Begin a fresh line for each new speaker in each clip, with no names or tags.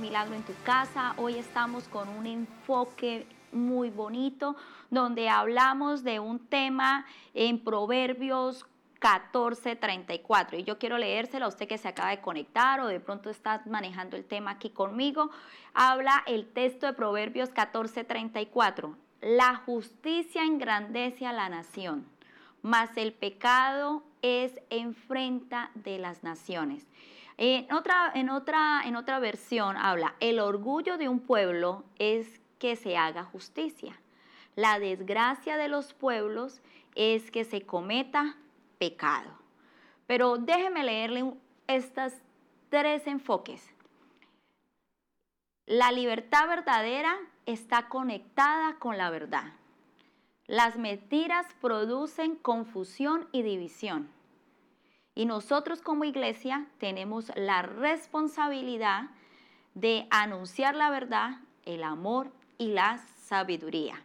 Milagro en tu casa. Hoy estamos con un enfoque muy bonito donde hablamos de un tema en Proverbios 14:34 y yo quiero leérselo a usted que se acaba de conectar o de pronto está manejando el tema aquí conmigo. Habla el texto de Proverbios 14:34. La justicia engrandece a la nación, mas el pecado es enfrenta de las naciones. En otra versión habla, el orgullo de un pueblo es que se haga justicia. La desgracia de los pueblos es que se cometa pecado. Pero déjeme leerle estos tres enfoques. La libertad verdadera está conectada con la verdad. Las mentiras producen confusión y división. Y nosotros como iglesia tenemos la responsabilidad de anunciar la verdad, el amor y la sabiduría.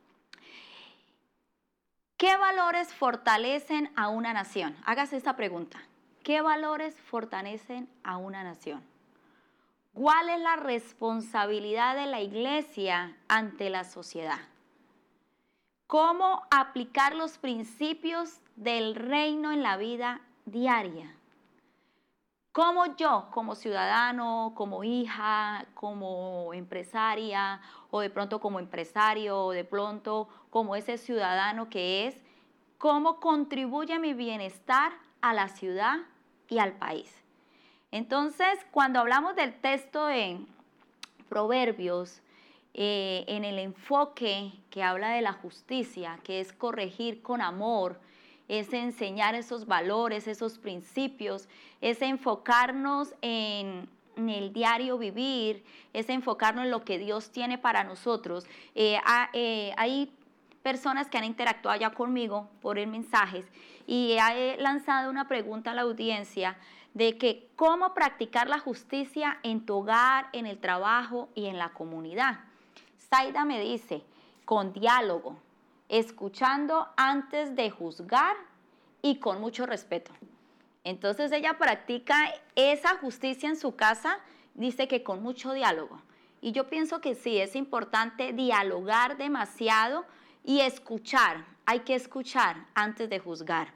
¿Qué valores fortalecen a una nación? Hágase esta pregunta. ¿Qué valores fortalecen a una nación? ¿Cuál es la responsabilidad de la iglesia ante la sociedad? ¿Cómo aplicar los principios del reino en la vida diaria? ¿Cómo yo, como ciudadano, como hija, como empresaria, o de pronto como empresario, o de pronto como ese ciudadano que es, cómo contribuye a mi bienestar a la ciudad y al país? Entonces, cuando hablamos del texto en Proverbios, en el enfoque que habla de la justicia, que es corregir con amor, es enseñar esos valores, esos principios, es enfocarnos en el diario vivir, es enfocarnos en lo que Dios tiene para nosotros. Hay personas que han interactuado ya conmigo por mensajes y he lanzado una pregunta a la audiencia de que cómo practicar la justicia en tu hogar, en el trabajo y en la comunidad. Zaida me dice, con diálogo, escuchando antes de juzgar y con mucho respeto. Entonces ella practica esa justicia en su casa, dice que con mucho diálogo. Y yo pienso que sí, es importante dialogar demasiado y escuchar. Hay que escuchar antes de juzgar.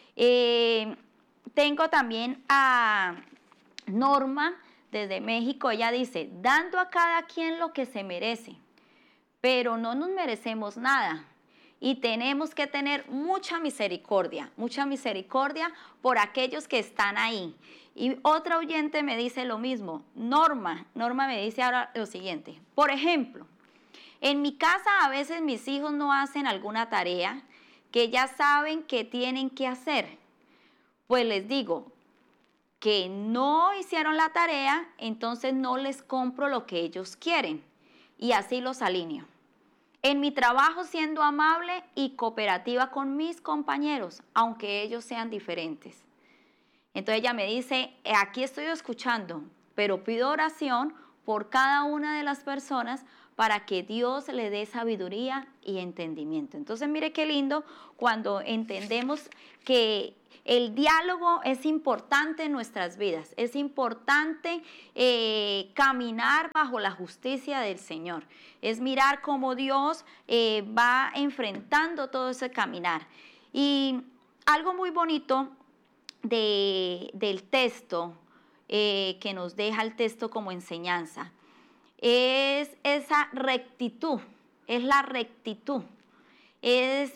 Tengo también a Norma desde México. Ella dice, dando a cada quien lo que se merece, pero no nos merecemos nada. Y tenemos que tener mucha misericordia por aquellos que están ahí. Y otra oyente me dice lo mismo. Norma me dice ahora lo siguiente. Por ejemplo, en mi casa a veces mis hijos no hacen alguna tarea que ya saben que tienen que hacer. Pues les digo que no hicieron la tarea, entonces no les compro lo que ellos quieren. Y así los alineo. En mi trabajo siendo amable y cooperativa con mis compañeros, aunque ellos sean diferentes. Entonces ella me dice, aquí estoy escuchando, pero pido oración por cada una de las personas para que Dios le dé sabiduría y entendimiento. Entonces mire qué lindo cuando entendemos que el diálogo es importante en nuestras vidas, es importante caminar bajo la justicia del Señor, es mirar cómo Dios va enfrentando todo ese caminar. Y algo muy bonito del texto que nos deja el texto como enseñanza es esa rectitud, es la rectitud, es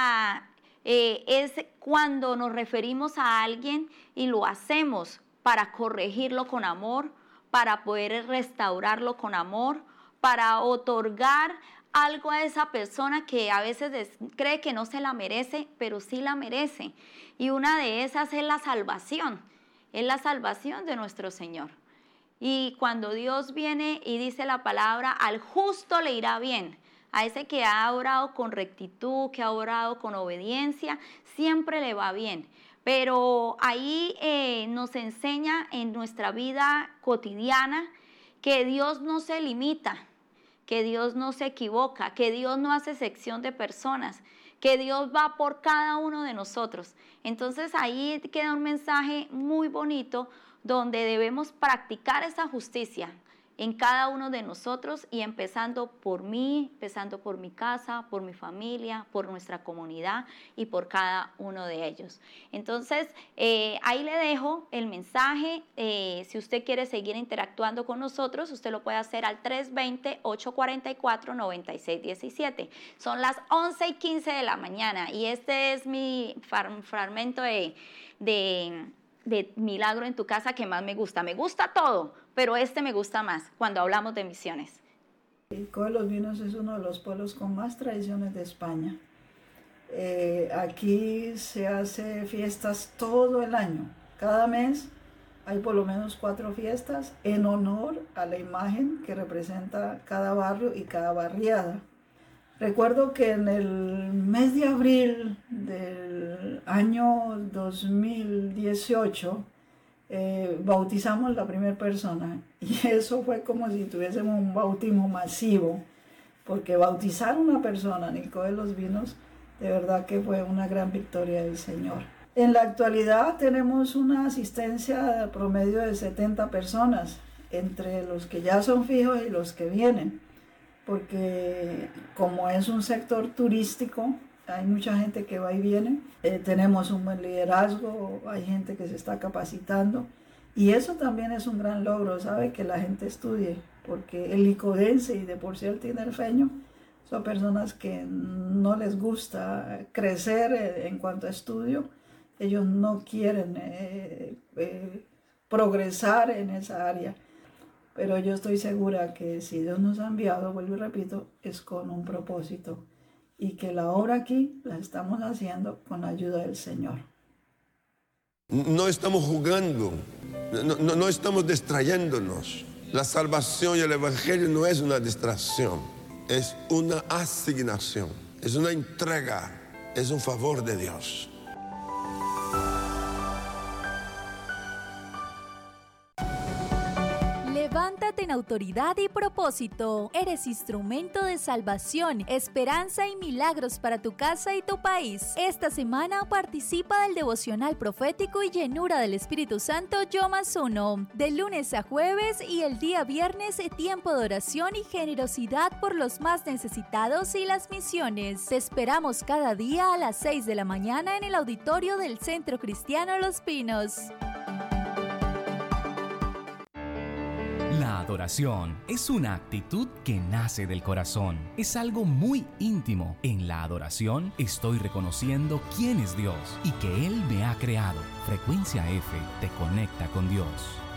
cuando nos referimos a alguien y lo hacemos para corregirlo con amor, para poder restaurarlo con amor, para otorgar algo a esa persona que a veces cree que no se la merece, pero sí la merece. Y una de esas es la salvación de nuestro Señor. Y cuando Dios viene y dice la palabra, al justo le irá bien. A ese que ha orado con rectitud, que ha orado con obediencia, siempre le va bien. Pero ahí nos enseña en nuestra vida cotidiana que Dios no se limita, que Dios no se equivoca, que Dios no hace sección de personas, que Dios va por cada uno de nosotros. Entonces ahí queda un mensaje muy bonito donde debemos practicar esa justicia en cada uno de nosotros y empezando por mí, empezando por mi casa, por mi familia, por nuestra comunidad y por cada uno de ellos. Entonces, ahí le dejo el mensaje. Si usted quiere seguir interactuando con nosotros, usted lo puede hacer al 320-844-9617. Son las 11:15 de la mañana y este es mi fragmento de Milagro en tu Casa que más me gusta. Me gusta todo, pero este me gusta más cuando hablamos de misiones.
Coe los Vinos es uno de los pueblos con más tradiciones de España. Aquí se hace fiestas todo el año. Cada mes hay por lo menos 4 fiestas en honor a la imagen que representa cada barrio y cada barriada. Recuerdo que en el mes de abril del año 2018 bautizamos la primera persona y eso fue como si tuviésemos un bautismo masivo, porque bautizar a una persona en el Coe de los Vinos de verdad que fue una gran victoria del Señor. En la actualidad tenemos una asistencia promedio de 70 personas, entre los que ya son fijos y los que vienen, porque como es un sector turístico, hay mucha gente que va y viene, tenemos un buen liderazgo, hay gente que se está capacitando y eso también es un gran logro, ¿sabe? Que la gente estudie, porque el licodense y de por sí el tinerfeño son personas que no les gusta crecer en cuanto a estudio, ellos no quieren progresar en esa área. Pero yo estoy segura que si Dios nos ha enviado, vuelvo y repito, es con un propósito. Y que la obra aquí la estamos haciendo con la ayuda del Señor.
No estamos jugando, no estamos distrayéndonos. La salvación y el Evangelio no es una distracción, es una asignación, es una entrega, es un favor de Dios.
Levántate en autoridad y propósito. Eres instrumento de salvación, esperanza y milagros para tu casa y tu país. Esta semana participa del devocional profético y llenura del Espíritu Santo Yo Más Uno. De lunes a jueves y el día viernes, tiempo de oración y generosidad por los más necesitados y las misiones. Te esperamos cada día a las 6 de la mañana en el auditorio del Centro Cristiano Los Pinos.
La adoración es una actitud que nace del corazón. Es algo muy íntimo. En la adoración estoy reconociendo quién es Dios y que Él me ha creado. Frecuencia F te conecta con Dios.